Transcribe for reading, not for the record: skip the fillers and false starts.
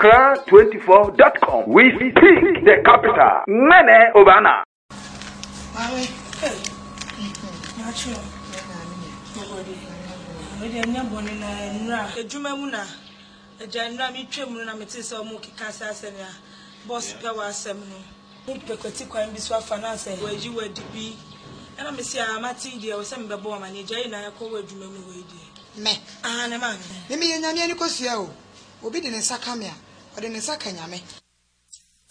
Accra24.com. We speak the capital. Nene Obana. Boss power seminar. Pekoti kwa mbiswa finance weji wedibi. Ana mesi amati dia o sembe bo manager na yakọ wadwuma mu wedi. Me. Ah na ma. Me nyame ani kosua o. Obi de ne nsa kamea. O de ne nsa kanyame.